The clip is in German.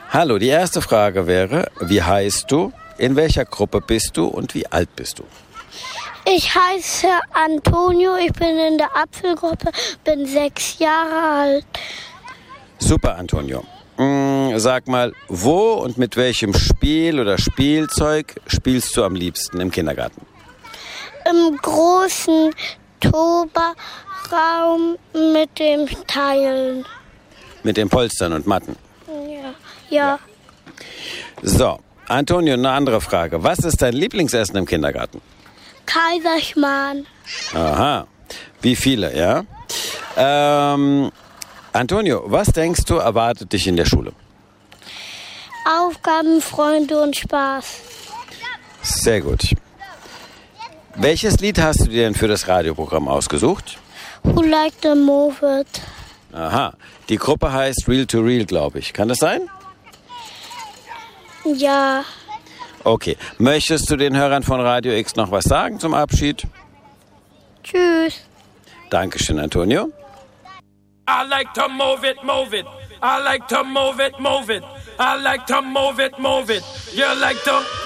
Hallo, die erste Frage wäre, wie heißt du, in welcher Gruppe bist du und wie alt bist du? Ich heiße Antonio, ich bin in der Apfelgruppe, bin 6 Jahre alt. Super, Antonio. Sag mal, wo und mit welchem Spiel oder Spielzeug spielst du am liebsten im Kindergarten? Im großen Toberraum mit dem Teilen. Mit den Polstern und Matten? Ja. So, Antonio, eine andere Frage. Was ist dein Lieblingsessen im Kindergarten? Kaiserschmarrn. Aha, wie viele, ja? Antonio, was denkst du, erwartet dich in der Schule? Aufgaben, Freunde und Spaß. Sehr gut. Welches Lied hast du dir denn für das Radioprogramm ausgesucht? Who Liked the Move It? Aha, die Gruppe heißt Real to Real, glaube ich. Kann das sein? Ja. Okay. Möchtest du den Hörern von Radio X noch was sagen zum Abschied? Tschüss. Dankeschön, Antonio. I like to move it, move it. I like to move it, move it. I like to move it, move it. You like to